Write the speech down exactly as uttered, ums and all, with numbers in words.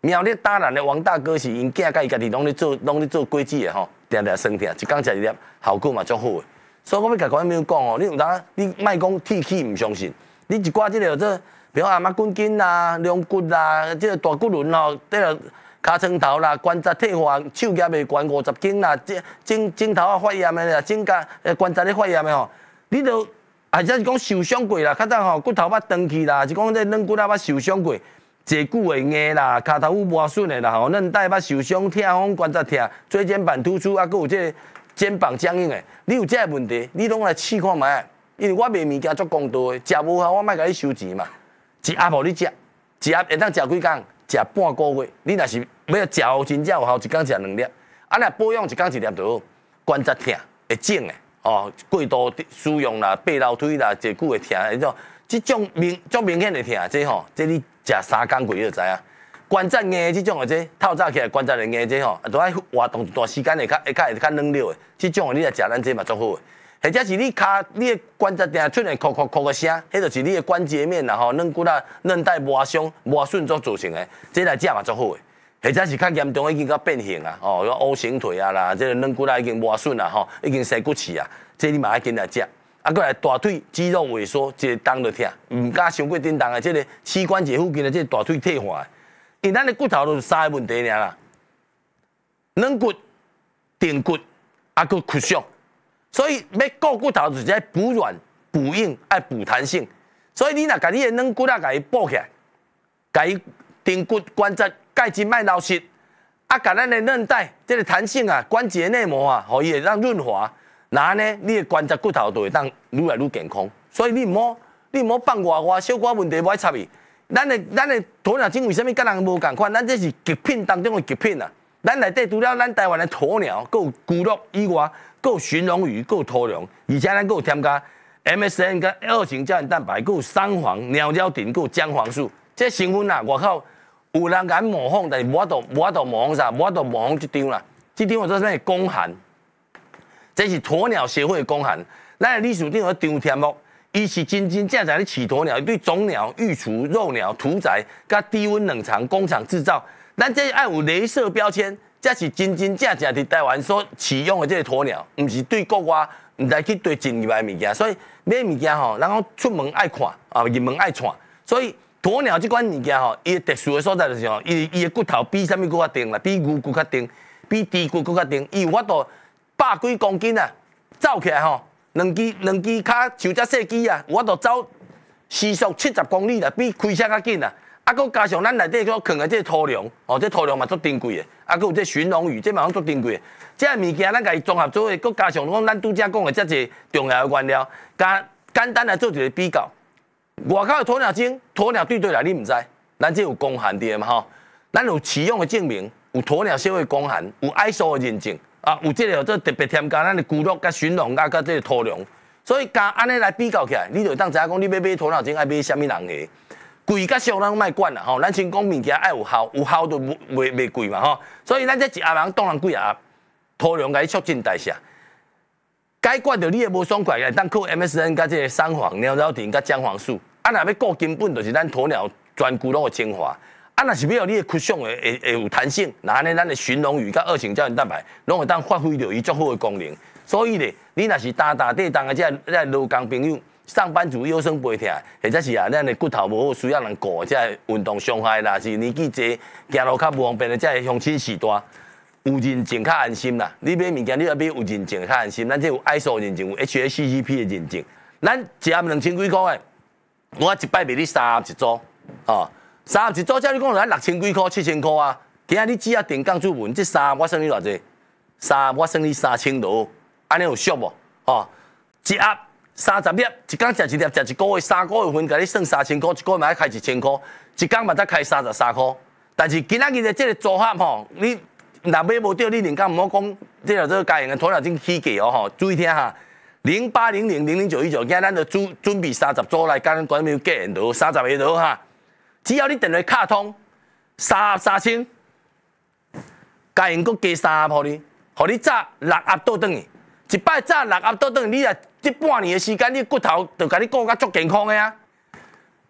苗栗打人的王大哥是因囝甲伊家己拢咧做，拢咧做果子的吼，定定酸疼，一工食一粒，效果嘛足好的。所以我要甲观众讲哦，你有当你莫讲铁齿唔相信，你一寡即个这，比如阿妈滚筋啦、龙骨啦、即个大骨轮吼，即个尻川头啦、关节退化、手夹袂悬五十斤啦、颈颈颈头啊发炎的啦、颈甲呃关节咧发炎的吼，你都或者是讲受伤过啦，较早吼骨头捌断去啦，是讲这软骨啊捌受伤过。坐久会硬啦，骹头有磨损的啦，吼，韧带捌受伤、痛风、关节痛、椎间盘突出，啊，佮有这个肩膀僵硬的，你有这个问题，你拢来试看卖。因为我卖物件足公道的，食无效我莫甲你收钱嘛。一盒无你食，一盒会当食几工？食半个月。你若是要食有真正有效，一工食两粒。啊，若保养一工一粒就好。关节痛会肿的，哦，过度使用啦、爬楼梯啦、坐久会痛，迄种，即种明足明显的痛，这吼，这你。食三工过你就知影，关节硬即种的这透早起来关节会硬这吼，都爱活动一段时间会较会较会较软了的。即种的你来食咱这嘛足好的，或者是你骹你的关节定出现咳咳咳个声，迄就是你的关节面啦吼，软骨啊、韧带磨伤、磨损所造成的，这来食嘛足好的。或者是较严重已经到变形啊，哦，O型腿啊啦，这个软骨啊已经磨损啊吼，已经生骨刺啊，这你嘛爱紧来食。啊，过来大腿肌肉萎缩，一个动就痛，唔敢伤过叮当的，这个膝关节附近的这个大腿退化，因为咱的骨头都是三个问题尔啦，软骨、顶骨，啊个骨伤，所以要顾骨头就是在补软、补硬、爱补弹性，所以你若甲你的软骨啊，甲伊补起来，甲伊顶骨关节钙质卖流失，啊，甲咱的韧带这个弹性啊、关节内膜啊，互伊会让润滑。那呢，你的关节骨头就会当愈来愈健康，所以你唔好，你唔好放外外小可问题，唔爱插伊。咱的咱的鸵鸟精为什么甲人无共款？咱这是极品当中的极品啊！咱内底除了咱台湾的鸵鸟，佮有龟鹿以外，佮有鲟龙鱼，佮有鸵龙，而且咱佮有添加 M S M 跟二型胶原蛋白，佮有三黄、鸟胶顶，佮有姜黄素，这成分啊，外口有人敢模仿，但是无法度无法度模仿啥，无法度模仿这张啦，这张我做啥公函。这是鸵鸟协会的公函，咱的历史顶有张贴目，伊是真真正正咧饲鸵鸟，对种鸟、育雏、肉鸟、屠宰、甲低温冷藏工厂制造，咱这爱有镭射标签，这是真真正正伫台湾所启用的这个鸵鸟，唔是对国外，唔来去对进入来物件，所以买物件吼，然后出门爱看，啊入门爱看，所以鸵鸟这款物件吼，伊特殊的所在就是吼，伊伊的骨头比啥物骨较硬啦，比牛骨较硬，比猪骨骨较硬，伊有法度。百几公斤啊，走起来吼，两支两支脚像只细机啊，有法度走时速七十公里啦，比开车较紧啊。啊，佮加上咱内底佮藏的这土龙，哦，这土龙嘛足珍贵的，啊，佮有这鲟龙鱼，这嘛足珍贵的。这物件咱家己综合做伙，佮加上讲咱拄则讲的这些重要的原料，加简单来做一个比较。外口的鸵鸟精，鸵鸟对对来你唔知，咱这有公函的嘛吼，咱有启用的证明，有鸵鸟协会公函，有 I S O 的认证。啊，有这个做特别添加咱的骨肉、甲鲟龙、甲甲这个土龙，所以加安尼来比较起来，你就当知影讲你要买鸵鸟精爱买什么人的，贵甲俗咱莫管啦吼，咱先讲物件爱有效，有效就袂袂贵嘛吼，所以咱这一盒人当然几盒，土龙甲你促进代谢，解决着你的无爽快嘅，当靠 M S M 甲这个三黄、鸟胶顶甲姜黄素，啊，若要顾根本就是咱鸵鸟全骨拢的精华。啊，若是要你的骨相会会会有弹性，那安尼咱的鲟龙鱼甲二型胶原蛋白，拢会当发挥到伊足好的功能。所以咧，你若是打打地当的这这劳工朋友，上班族腰酸背痛，或者是啊，咱的骨头无好需要人顾，这运动伤害啦，是年纪济行路较无方便的，这乡亲时代有认证较安心啦。你买物件你要买有认证较安心，咱这有 I S O 认证，有 H A C C P 的认证，咱一盒两千几块的，我一摆卖你三盒一组，哦。三盒一组，照你讲，咱六千几块、七千块啊。今仔你只要定岗注文，这三盒我算你偌济？三盒我算你三千多，安尼有俗无？哦，一盒三十粒，一工食一粒，食一个月，三个月份，甲你算三千块，一个月嘛要开一千块，一工嘛才开三十三块。但是今仔日的这个组合吼，你若买无到，你连讲唔好讲，这个这个家用的鸵鸟精起价哦吼，注意听哈。零八零零零零九一九，今仔咱就准准备三十组来，甲咱观众结缘到三十个度哈。只要你电话卡通，三三千，家用阁加三盒互你，互你炸六盒倒转去，一摆炸六盒倒转去，你啊这半年的时间，你骨头就甲你顾甲足健康的啊！